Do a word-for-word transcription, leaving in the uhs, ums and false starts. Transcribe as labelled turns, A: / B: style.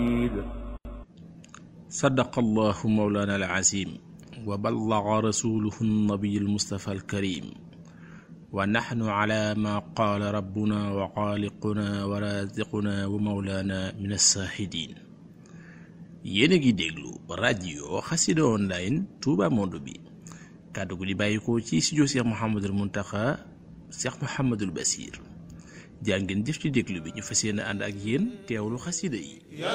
A: صدق الله مولانا العظيم وبلغ رسوله النبي المصطفى الكريم ونحن على ما قال ربنا وخالقنا ورازقنا ومولانا من الشاهدين. yéen a ngi déglu rajo Xassida online Touba Monde bi kàddu gu di bàyyikoo ci studio Cheikh Mouhamadul Mountakha Cheikh Mouhamadul Bassir jaa ngeen jëf ci déglu bi ñu fas yéene ànd ak yéen teewlu xasida yi.